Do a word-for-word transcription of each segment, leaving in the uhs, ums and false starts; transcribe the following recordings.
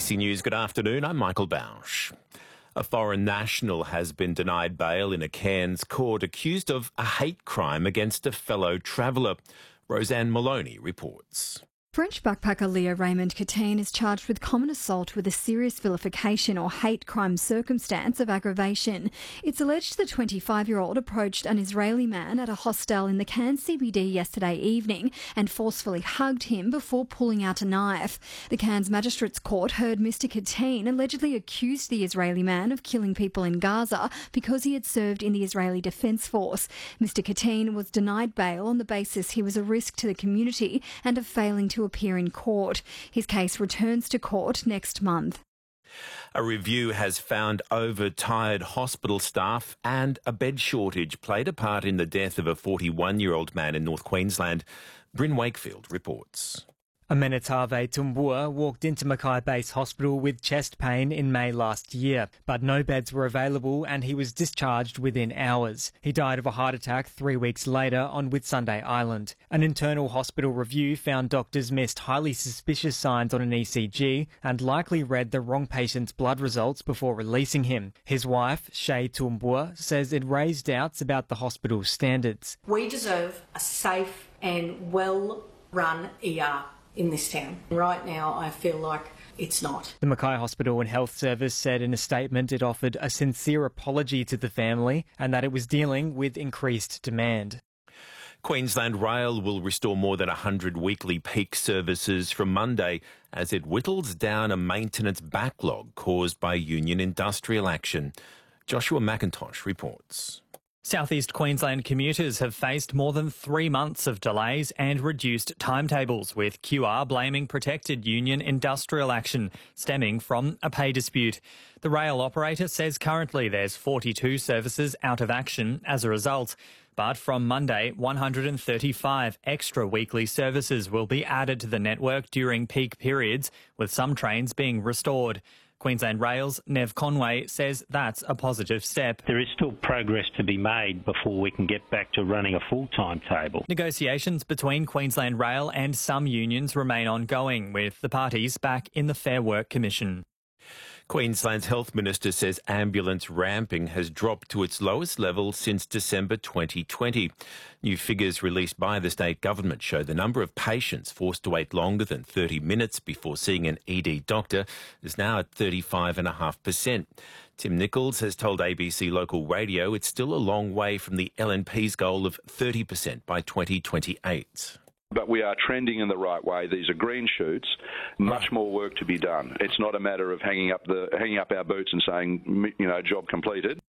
C News, good afternoon. I'm Michael Bausch. A foreign national has been denied bail in a Cairns court accused of a hate crime against a fellow traveller. Roseanne Maloney reports. French backpacker Leo Raymond Catine is charged with common assault with a serious vilification or hate crime circumstance of aggravation. It's alleged the twenty-five-year-old approached an Israeli man at a hostel in the Cairns C B D yesterday evening and forcefully hugged him before pulling out a knife. The Cairns Magistrates Court heard Mister Catine allegedly accused the Israeli man of killing people in Gaza because he had served in the Israeli Defence Force. Mister Catine was denied bail on the basis he was a risk to the community and of failing to appear in court. His case returns to court next month. A review has found overtired hospital staff and a bed shortage played a part in the death of a forty-one-year-old man in North Queensland. Bryn Wakefield reports. Amenetave Tumbua walked into Mackay Base Hospital with chest pain in May last year, but no beds were available and he was discharged within hours. He died of a heart attack three weeks later on Whitsunday Island. An internal hospital review found doctors missed highly suspicious signs on an E C G and likely read the wrong patient's blood results before releasing him. His wife, Shay Tumbua, says it raised doubts about the hospital's standards. We deserve a safe and well-run E R in this town. Right now, I feel like it's not. The Mackay Hospital and Health Service said in a statement it offered a sincere apology to the family and that it was dealing with increased demand. Queensland Rail will restore more than one hundred weekly peak services from Monday as it whittles down a maintenance backlog caused by union industrial action. Joshua McIntosh reports. South East Queensland commuters have faced more than three months of delays and reduced timetables, with Q R blaming protected union industrial action stemming from a pay dispute. The rail operator says currently there's forty-two services out of action as a result. But from Monday, one hundred thirty-five extra weekly services will be added to the network during peak periods, with some trains being restored. Queensland Rail's Nev Conway says that's a positive step. There is still progress to be made before we can get back to running a full timetable. Negotiations between Queensland Rail and some unions remain ongoing, with the parties back in the Fair Work Commission. Queensland's Health Minister says ambulance ramping has dropped to its lowest level since December twenty twenty. New figures released by the state government show the number of patients forced to wait longer than thirty minutes before seeing an E D doctor is now at thirty-five point five percent. Tim Nichols has told A B C Local Radio it's still a long way from the L N P's goal of thirty percent by twenty twenty-eight. But we are trending in the right way. These are green shoots. Much more work to be done. It's not a matter of hanging up the hanging up our boots and saying, you know, job completed.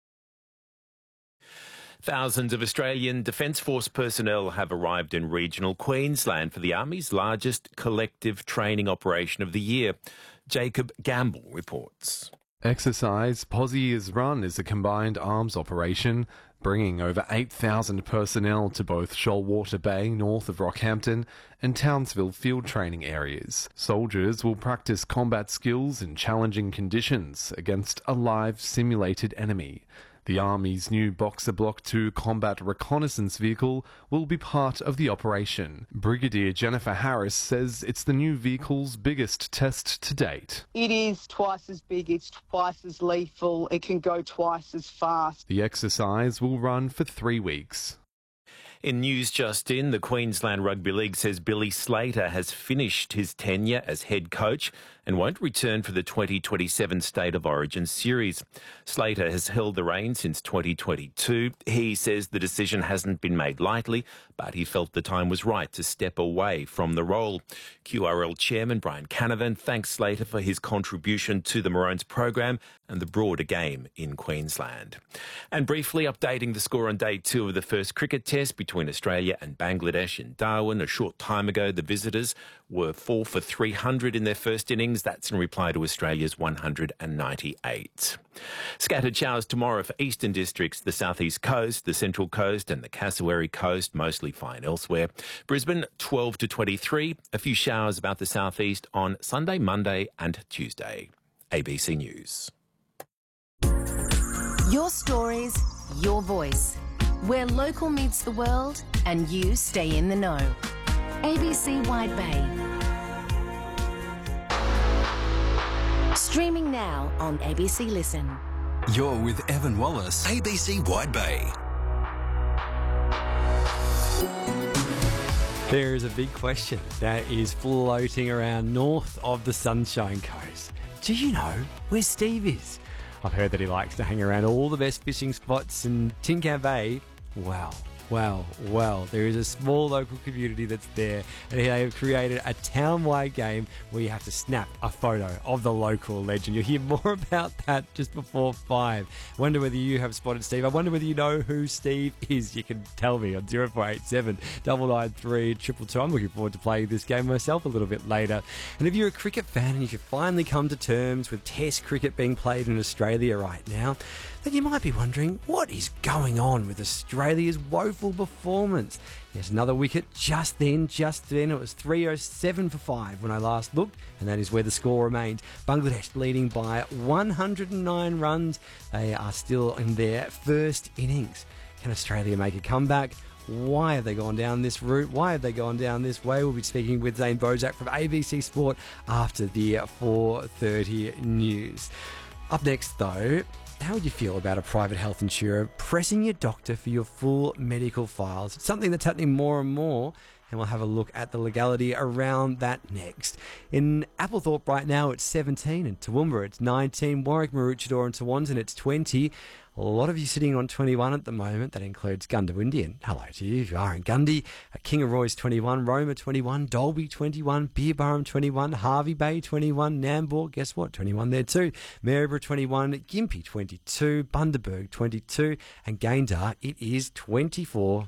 Thousands of Australian Defence Force personnel have arrived in regional Queensland for the Army's largest collective training operation of the year. Jacob Gamble reports. Exercise Posy is Run is a combined arms operation, bringing over eight thousand personnel to both Shoalwater Bay, north of Rockhampton, and Townsville field training areas. Soldiers will practice combat skills in challenging conditions against a live simulated enemy. The Army's new Boxer Block two combat reconnaissance vehicle will be part of the operation. Brigadier Jennifer Harris says it's the new vehicle's biggest test to date. It is twice as big, it's twice as lethal, it can go twice as fast. The exercise will run for three weeks. In news just in, the Queensland Rugby League says Billy Slater has finished his tenure as head coach and won't return for the twenty twenty-seven State of Origin series. Slater has held the reins since twenty twenty-two. He says the decision hasn't been made lightly, but he felt the time was right to step away from the role. Q R L chairman Brian Canavan thanks Slater for his contribution to the Maroons program and the broader game in Queensland. And briefly updating the score on day two of the first cricket test between Between Australia and Bangladesh in Darwin a short time ago, the visitors were four for three hundred in their first innings. That's in reply to Australia's one hundred ninety-eight. Scattered showers tomorrow for eastern districts, the southeast coast, the central coast and the Cassowary coast, mostly fine elsewhere. Brisbane, twelve to twenty-three. A few showers about the southeast on Sunday, Monday and Tuesday. A B C News. Your stories, your voice. Where local meets the world and you stay in the know. A B C Wide Bay. Streaming now on A B C Listen. You're with Evan Wallace, A B C Wide Bay. There is a big question that is floating around north of the Sunshine Coast. Do you know where Steve is? I've heard that he likes to hang around all the best fishing spots in Tin Can Bay. Wow. Well, well, there is a small local community that's there, and they have created a town-wide game where you have to snap a photo of the local legend. You'll hear more about that just before five. Wonder whether you have spotted Steve. I wonder whether you know who Steve is. You can tell me on zero four eight seven, nine nine three, two two two. I'm looking forward to playing this game myself a little bit later. And if you're a cricket fan and you have finally come to terms with Test cricket being played in Australia right now, then you might be wondering, what is going on with Australia's woeful performance? Yes, another wicket just then, just then. It was three oh seven for five when I last looked, and that is where the score remains. Bangladesh leading by one hundred nine runs. They are still in their first innings. Can Australia make a comeback? Why have they gone down this route? Why have they gone down this way? We'll be speaking with Zane Bozak from A B C Sport after the four thirty news. Up next, though, how would you feel about a private health insurer pressing your doctor for your full medical files? It's something that's happening more and more, and we'll have a look at the legality around that next. In Applethorpe right now it's seventeen, and Toowoomba it's nineteen, Warwick, Maroochydore and Tewantin it's twenty. A lot of you sitting on twenty-one at the moment. That includes Gundawindi, and hello to you if you are in Gundy. Kingaroy's twenty-one, Roma twenty-one, Dolby twenty-one, Beerburrum twenty-one, Harvey Bay twenty-one, Nambour, guess what, twenty-one there too. Maryborough twenty-one, Gympie twenty-two, Bundaberg twenty-two, and Gayndah it is twenty-four.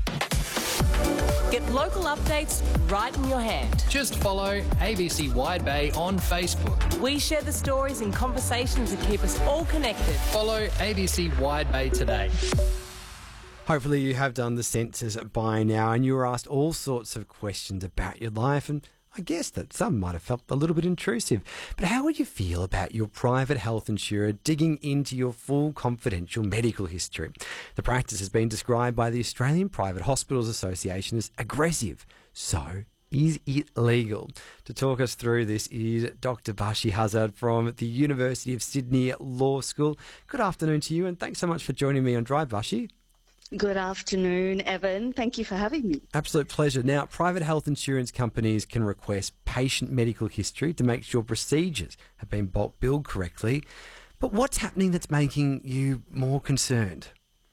Get local updates right in your hand. Just follow A B C Wide Bay on Facebook. We share the stories and conversations that keep us all connected. Follow A B C Wide Bay today. Hopefully you have done the census by now and you were asked all sorts of questions about your life, and I guess that some might have felt a little bit intrusive. But how would you feel about your private health insurer digging into your full confidential medical history? The practice has been described by the Australian Private Hospitals Association as aggressive. So, is it legal? To talk us through this is Doctor Bashi Hazard from the University of Sydney Law School. Good afternoon to you, and thanks so much for joining me on Drive, Bashi. Good afternoon, Evan. Thank you for having me. Absolute pleasure. Now, private health insurance companies can request patient medical history to make sure procedures have been bulk billed correctly. But what's happening that's making you more concerned?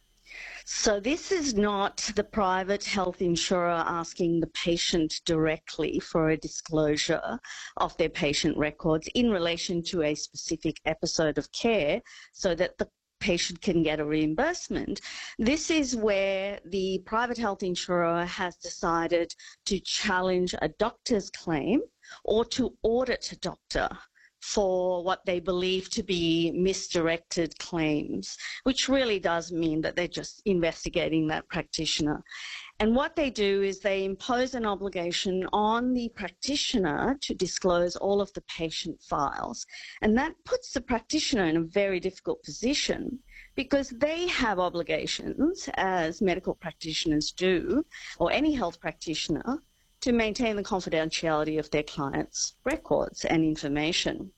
So this is not the private health insurer asking the patient directly for a disclosure of their patient records in relation to a specific episode of care so that the patient can get a reimbursement. This is where the private health insurer has decided to challenge a doctor's claim or to audit a doctor for what they believe to be misdirected claims, which really does mean that they're just investigating that practitioner. And what they do is they impose an obligation on the practitioner to disclose all of the patient files. And that puts the practitioner in a very difficult position because they have obligations, as medical practitioners do, or any health practitioner, to maintain the confidentiality of their clients' records and information.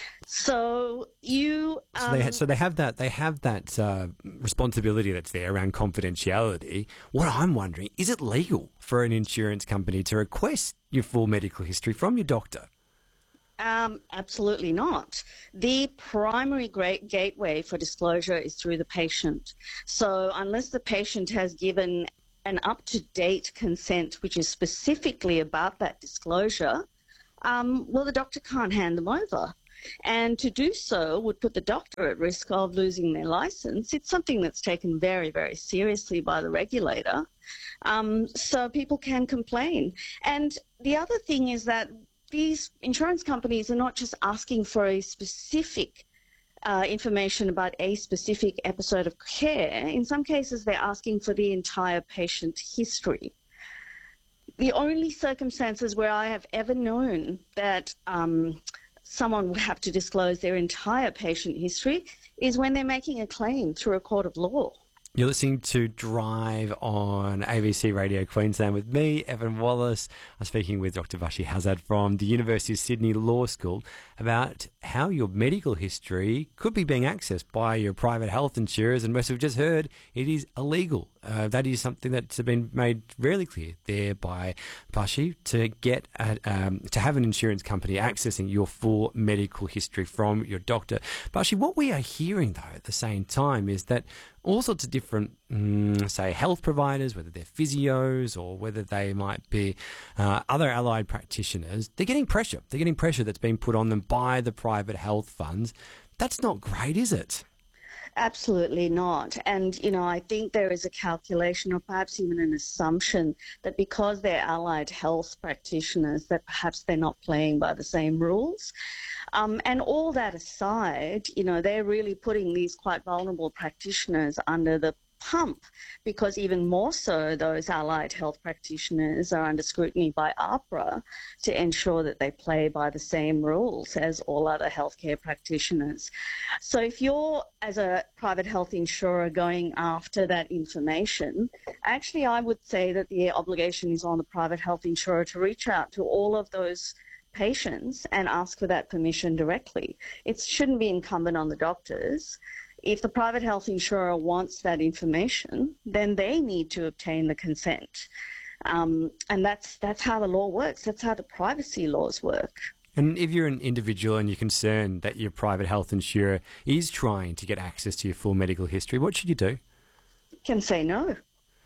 So you um, so, they, so they have that they have that uh, responsibility that's there around confidentiality. What I'm wondering, is it legal for an insurance company to request your full medical history from your doctor? Um, absolutely not. The primary great gateway for disclosure is through the patient. So unless the patient has given an up-to-date consent which is specifically about that disclosure, um, well, the doctor can't hand them over. And to do so would put the doctor at risk of losing their license. It's something that's taken very, very seriously by the regulator. Um, so people can complain. And the other thing is that these insurance companies are not just asking for a specific uh, information about a specific episode of care. In some cases, they're asking for the entire patient history. The only circumstances where I have ever known that um, someone would have to disclose their entire patient history is when they're making a claim through a court of law. You're listening to Drive on A B C Radio Queensland with me, Evan Wallace. I'm speaking with Doctor Vashi Hazard from the University of Sydney Law School about how your medical history could be being accessed by your private health insurers. And as we've just heard, it is illegal. Uh, that is something that's been made really clear there by Vashi, to get a, um, to have an insurance company accessing your full medical history from your doctor. Vashi, what we are hearing though at the same time is that all sorts of different, mm, say, health providers, whether they're physios or whether they might be uh, other allied practitioners, they're getting pressure. They're getting pressure that's been put on them by the private health funds. That's not great, is it? Absolutely not. And, you know, I think there is a calculation or perhaps even an assumption that because they're allied health practitioners, that perhaps they're not playing by the same rules. Um, and all that aside, you know, they're really putting these quite vulnerable practitioners under the pump, because even more so, those allied health practitioners are under scrutiny by AHPRA to ensure that they play by the same rules as all other healthcare practitioners. So if you're, as a private health insurer, going after that information, actually I would say that the obligation is on the private health insurer to reach out to all of those patients and ask for that permission directly. It shouldn't be incumbent on the doctors. If the private health insurer wants that information, then they need to obtain the consent. Um, and that's that's how the law works. That's how the privacy laws work. And if you're an individual and you're concerned that your private health insurer is trying to get access to your full medical history, what should you do? You can say no.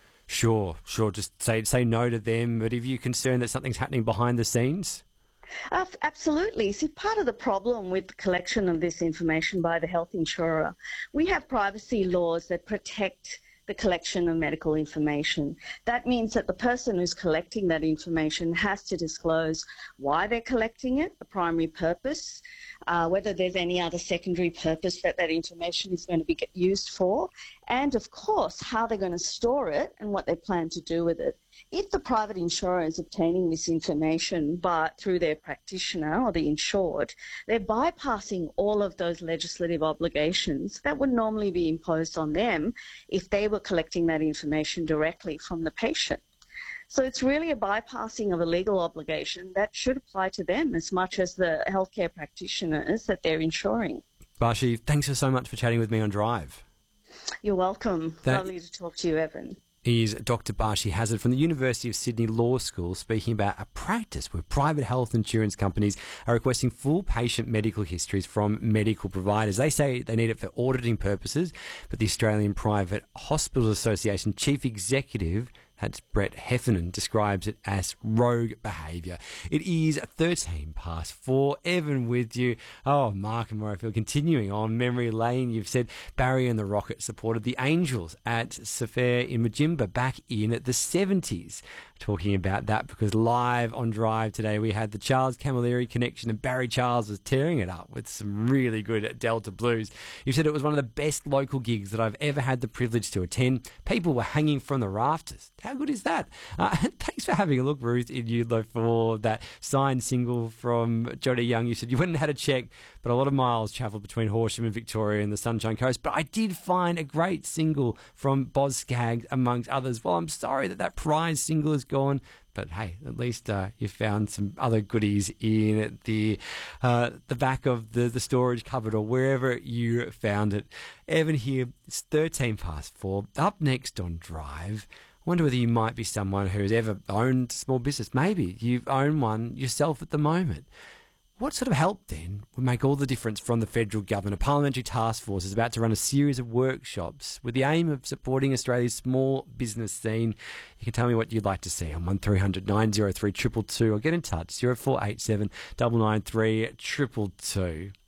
Sure, sure. Just say say no to them. But if you're concerned that something's happening behind the scenes? Uh, absolutely. See, part of the problem with the collection of this information by the health insurer, we have privacy laws that protect the collection of medical information. That means that the person who's collecting that information has to disclose why they're collecting it, the primary purpose, uh, whether there's any other secondary purpose that that information is going to be used for, and of course how they're going to store it and what they plan to do with it. If the private insurer is obtaining this information but through their practitioner or the insured, they're bypassing all of those legislative obligations that would normally be imposed on them if they were collecting that information directly from the patient. So it's really a bypassing of a legal obligation that should apply to them as much as the healthcare practitioners that they're insuring. Vashi, thanks so much for chatting with me on Drive. You're welcome. That- Lovely to talk to you, Evan. Is Doctor Vashi Hazard from the University of Sydney Law School speaking about a practice where private health insurance companies are requesting full patient medical histories from medical providers. They say they need it for auditing purposes, but the Australian Private Hospital Association Chief Executive, that's Brett Heffernan, describes it as rogue behaviour. It is thirteen past four. Evan with you. Oh, Mark and Morayfield, continuing on memory lane. You've said Barry and the Rocket supported the Angels at Safair in Majimba back in the seventies. Talking about that because live on Drive today we had the Charles Camilleri connection and Barry Charles was tearing it up with some really good Delta blues. You said it was one of the best local gigs that I've ever had the privilege to attend. People were hanging from the rafters. How good is that? Uh, thanks for having a look, Ruth, in Eudlo, for that signed single from Johnny Young. You said you went and had a check, but a lot of miles travelled between Horsham and Victoria and the Sunshine Coast. But I did find a great single from Boz Scaggs, amongst others. Well, I'm sorry that that prize single is gone, but hey, at least uh, you found some other goodies in the uh, the back of the, the storage cupboard or wherever you found it. Evan here, it's thirteen past four. Up next on Drive, I wonder whether you might be someone who's ever owned a small business. Maybe you've owned one yourself at the moment. What sort of help then would make all the difference from the federal government? A parliamentary task force is about to run a series of workshops with the aim of supporting Australia's small business scene. You can tell me what you'd like to see on one three hundred nine oh three two two two or get in touch zero four eight seven nine nine three two two two.